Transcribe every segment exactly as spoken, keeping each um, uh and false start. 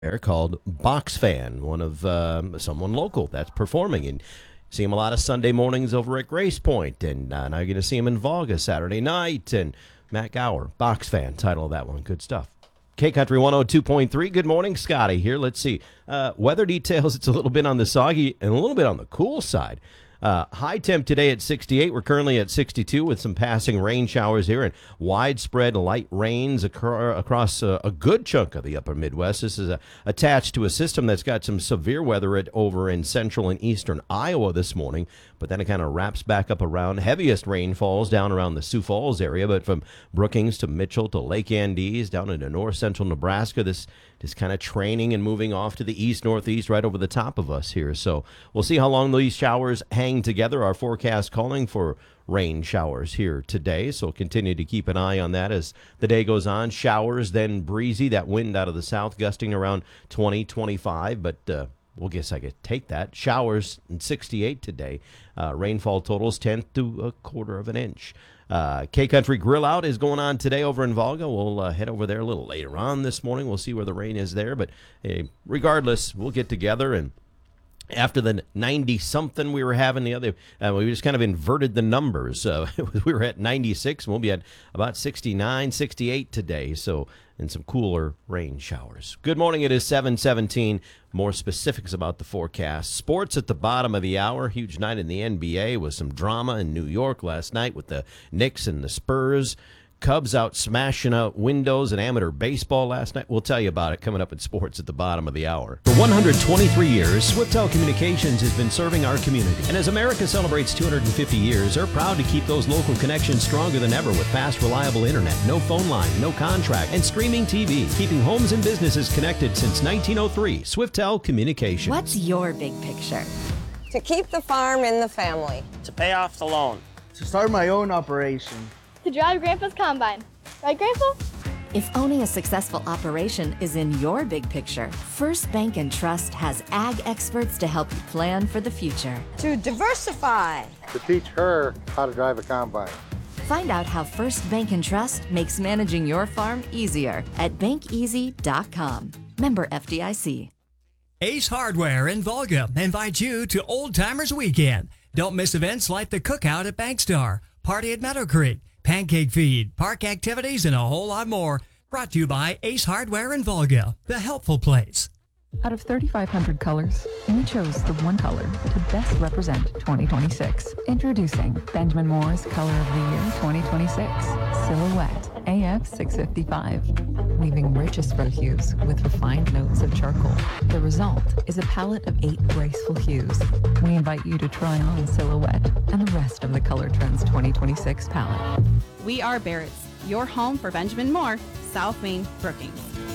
there called Box Fan, one of um, someone local that's performing. And see him a lot of Sunday mornings over at Grace Point, and uh, now you're going to see him in Volga Saturday night. And Matt Gower, Box Fan, title of that one. Good stuff. K-Country one oh two point three. Good morning, Scotty here. Let's see. Uh, weather details, it's a little bit on the soggy and a little bit on the cool side. Uh, high temp today at sixty-eight. We're currently at sixty-two with some passing rain showers here and widespread light rains occur across a, a good chunk of the upper Midwest. This is a, attached to a system that's got some severe weather at, over in central and eastern Iowa this morning, but then it kind of wraps back up around. Heaviest rainfalls down around the Sioux Falls area, but from Brookings to Mitchell to Lake Andes down into north central Nebraska, this is kind of training and moving off to the east northeast right over the top of us here. So we'll see how long these showers hang together. Our forecast calling for rain showers here today, so we'll continue to keep an eye on that as the day goes on. Showers, then breezy, that wind out of the south gusting around twenty, twenty-five, but uh, we'll guess I could take that. Showers in sixty-eight today. Uh, rainfall totals tenth to a quarter of an inch. Uh, K-Country Grill Out is going on today over in Volga. We'll uh, head over there a little later on this morning. We'll see where the rain is there. But hey, regardless, we'll get together. And after the ninety-something we were having the other, uh, we just kind of inverted the numbers. Uh, we were at ninety-six, and we'll be at about sixty-nine, sixty-eight today. So, and some cooler rain showers. Good morning. It is seven seventeen. More specifics about the forecast. Sports at the bottom of the hour. Huge night in the N B A with some drama in New York last night with the Knicks and the Spurs. Cubs out smashing out windows in amateur baseball last night. We'll tell you about it coming up in sports at the bottom of the hour. For one hundred twenty-three years, Swiftel Communications has been serving our community. And as America celebrates two hundred fifty years, they're proud to keep those local connections stronger than ever with fast, reliable internet, no phone line, no contract, and streaming T V. Keeping homes and businesses connected since nineteen oh three. Swiftel Communications. What's your big picture? To keep the farm in the family. To pay off the loan. To start my own operation. To drive Grandpa's combine. Right, Grandpa? If owning a successful operation is in your big picture, First Bank and Trust has ag experts to help you plan for the future. To diversify. To teach her how to drive a combine. Find out how First Bank and Trust makes managing your farm easier at bank easy dot com. Member F D I C. Ace Hardware in Volga invites you to Old Timers Weekend. Don't miss events like the Cookout at Bankstar, Party at Meadow Creek, Pancake Feed, park activities, and a whole lot more. Brought to you by Ace Hardware in Volga, the helpful place. Out of thirty-five hundred colors, we chose the one color to best represent twenty twenty-six. Introducing Benjamin Moore's Color of the Year twenty twenty-six, Silhouette A F six fifty-five. Weaving rich espresso hues with refined notes of charcoal. The result is a palette of eight graceful hues. We invite you to try on Silhouette and the rest of the Color Trends twenty twenty-six palette. We are Barrett's, your home for Benjamin Moore, South Main, Brookings.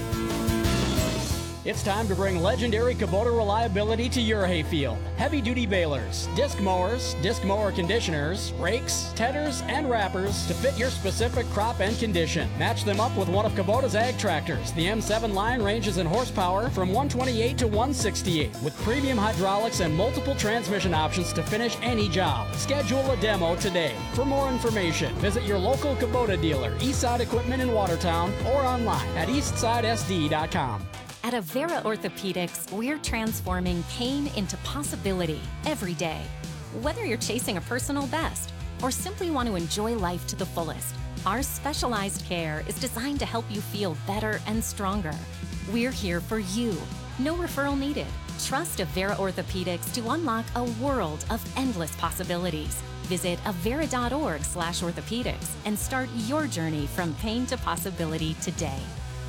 It's time to bring legendary Kubota reliability to your hayfield. Heavy-duty balers, disc mowers, disc mower conditioners, rakes, tedders, and wrappers to fit your specific crop and condition. Match them up with one of Kubota's ag tractors. The M seven line ranges in horsepower from one twenty-eight to one sixty-eight with premium hydraulics and multiple transmission options to finish any job. Schedule a demo today. For more information, visit your local Kubota dealer, Eastside Equipment in Watertown, or online at eastside s d dot com. At Avera Orthopedics, we're transforming pain into possibility every day. Whether you're chasing a personal best or simply want to enjoy life to the fullest, our specialized care is designed to help you feel better and stronger. We're here for you. No referral needed. Trust Avera Orthopedics to unlock a world of endless possibilities. Visit avera.org slash orthopedics and start your journey from pain to possibility today.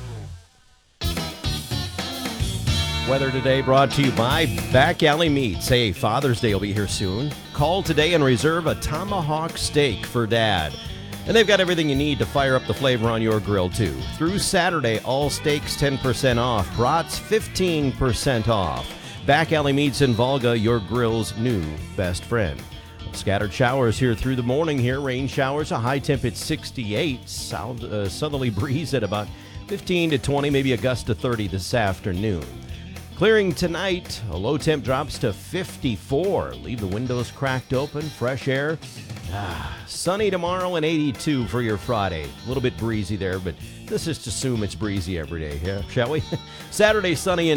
Weather today brought to you by Back Alley Meats. Hey, Father's Day will be here soon. Call today and reserve a tomahawk steak for Dad. And they've got everything you need to fire up the flavor on your grill, too. Through Saturday, all steaks ten percent off. Brats fifteen percent off. Back Alley Meats in Volga, your grill's new best friend. Scattered showers here through the morning here. Rain showers, a high temp at sixty-eight. South, uh, southerly breeze at about fifteen to twenty, maybe a gust to thirty this afternoon. Clearing tonight, a low temp drops to fifty-four. Leave the windows cracked open, fresh air. Sunny tomorrow and eighty-two for your Friday. A little bit breezy there, but let's just assume it's breezy every day, yeah? Shall we? Saturday, sunny and